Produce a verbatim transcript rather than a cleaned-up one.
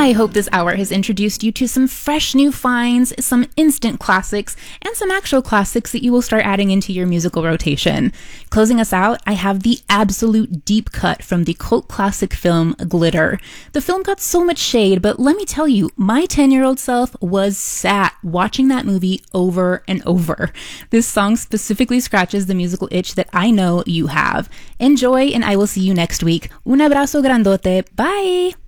I hope this hour has introduced you to some fresh new finds, some instant classics, and some actual classics that you will start adding into your musical rotation. Closing us out, I have the absolute deep cut from the cult classic film Glitter. The film got so much shade, but let me tell you, my ten-year-old self was sat watching that movie over and over. This song specifically scratches the musical itch that I know you have. Enjoy, and I will see you next week. Un abrazo grandote. Bye!